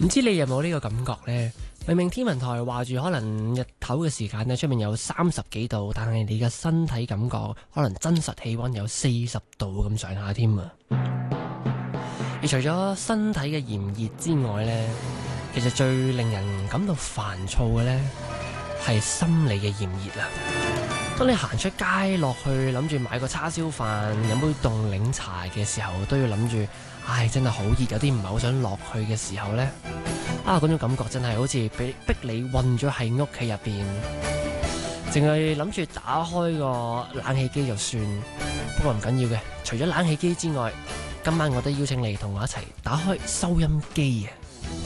唔知你有冇呢個感覺呢？明明天文台話住可能日頭嘅時間呢，出面有30幾度，但係你嘅身體感覺可能真實氣溫有40度咁上下添啊！而除咗身體嘅炎熱之外呢，其實最令人感到煩躁嘅呢，係心理嘅炎熱啊！當你行出街落去諗住買個叉燒飯飲杯凍檸茶嘅時候，都要諗住唉，真係好熱，有啲唔係好想落去嘅時候呢，嗰種感覺真係好似俾逼你困咗喺屋企入邊，淨係諗住打開個冷氣機就算。不過唔緊要嘅，除咗冷氣機之外，今晚我都邀請你同我一齊打開收音機啊！